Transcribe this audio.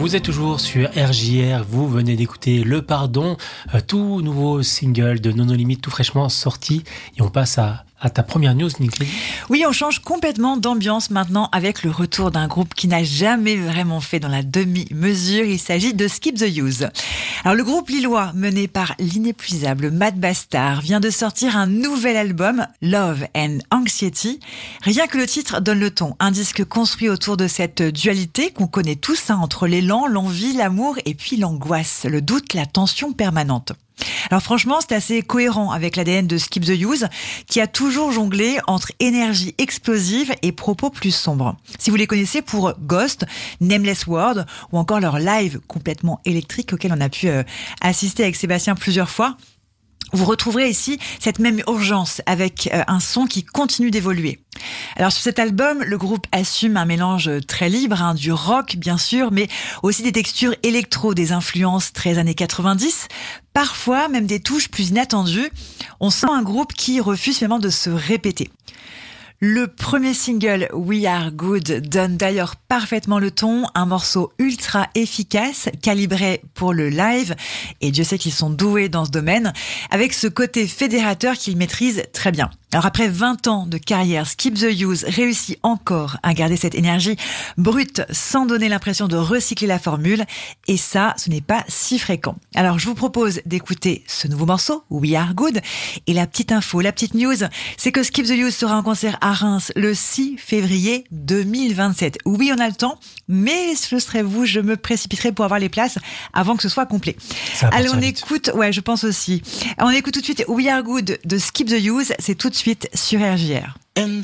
Vous êtes toujours sur RJR, vous venez d'écouter Le Pardon, tout nouveau single de Nono Limite, tout fraîchement sorti. Et on passe à ta première news, Nickel. Oui, on change complètement d'ambiance maintenant avec le retour d'un groupe qui n'a jamais vraiment fait dans la demi-mesure. Il s'agit de Skip the Use. Alors, le groupe lillois, mené par l'inépuisable Matt Bastard, vient de sortir un nouvel album, Love and Anxiety. Rien que le titre donne le ton. Un disque construit autour de cette dualité qu'on connaît tous, entre l'élan, l'envie, l'amour et puis l'angoisse, le doute, la tension permanente. Alors franchement, c'est assez cohérent avec l'ADN de Skip the Use, qui a toujours jonglé entre énergie explosive et propos plus sombres. Si vous les connaissez pour Ghost, Nameless World, ou encore leur live complètement électrique auquel on a pu assister avec Sébastien plusieurs fois, vous retrouverez ici cette même urgence avec un son qui continue d'évoluer. Alors sur cet album, le groupe assume un mélange très libre, du rock bien sûr, mais aussi des textures électro, des influences très années 90, parfois même des touches plus inattendues. On sent un groupe qui refuse finalement de se répéter. Le premier single, We Are Good, donne d'ailleurs parfaitement le ton, un morceau ultra efficace, calibré pour le live, et Dieu sait qu'ils sont doués dans ce domaine, avec ce côté fédérateur qu'ils maîtrisent très bien. Alors après 20 ans de carrière, Skip the Use réussit encore à garder cette énergie brute sans donner l'impression de recycler la formule, et ça, ce n'est pas si fréquent. Alors je vous propose d'écouter ce nouveau morceau, We Are Good, et la petite info, la petite news, c'est que Skip the Use sera en concert à Reims le 6 février 2027. Oui, on a le temps, mais je serais vous, je me précipiterai pour avoir les places avant que ce soit complet. Allez, on écoute, je pense aussi. On écoute tout de suite We Are Good de Skip the Use, c'est tout de suite sur RJR.